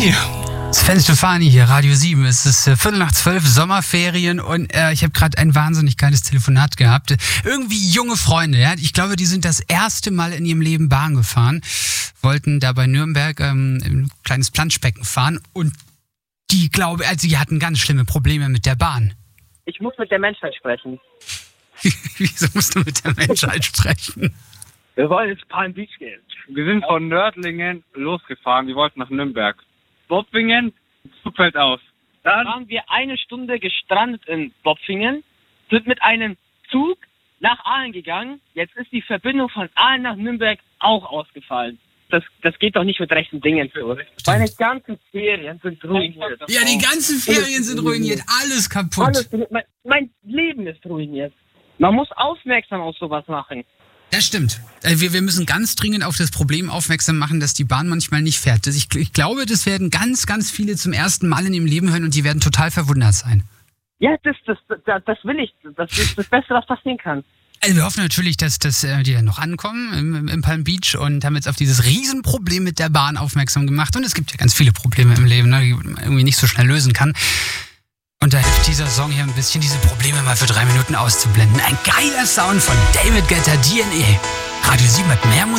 Hi, Sven Stefani hier, Radio 7. Es ist 11:45, Sommerferien und ich habe gerade ein wahnsinnig geiles Telefonat gehabt. Irgendwie junge Freunde, ja. Ich glaube, die sind das erste Mal in ihrem Leben Bahn gefahren, wollten da bei Nürnberg ein kleines Planschbecken fahren und die hatten ganz schlimme Probleme mit der Bahn. Ich muss mit der Menschheit sprechen. Wieso musst du mit der Menschheit sprechen? Wir wollen ins Palm Beach gehen. Wir sind von Nördlingen losgefahren, wir wollten nach Nürnberg. Bopfingen, Zug fällt aus. Dann waren wir 1 Stunde gestrandet in Bopfingen, sind mit einem Zug nach Aalen gegangen. Jetzt ist die Verbindung von Aalen nach Nürnberg auch ausgefallen. Das geht doch nicht mit rechten Dingen für uns. Meine ganzen Ferien sind ruiniert. Ja, die ganzen Ferien sind ruiniert, alles kaputt. Mein Leben ist ruiniert. Man muss aufmerksam auf sowas machen. Das stimmt. Wir müssen ganz dringend auf das Problem aufmerksam machen, dass die Bahn manchmal nicht fährt. Ich glaube, das werden ganz, ganz viele zum ersten Mal in ihrem Leben hören und die werden total verwundert sein. Ja, das will ich. Das ist das Beste, was passieren kann. Also wir hoffen natürlich, dass die dann noch ankommen im Palm Beach und haben jetzt auf dieses Riesenproblem mit der Bahn aufmerksam gemacht. Und es gibt ja ganz viele Probleme im Leben, ne, die man irgendwie nicht so schnell lösen kann. Und da hilft dieser Song hier ein bisschen, diese Probleme mal für 3 Minuten auszublenden. Ein geiler Sound von David Guetta, DNA. Radio 7 hat mehr Musik.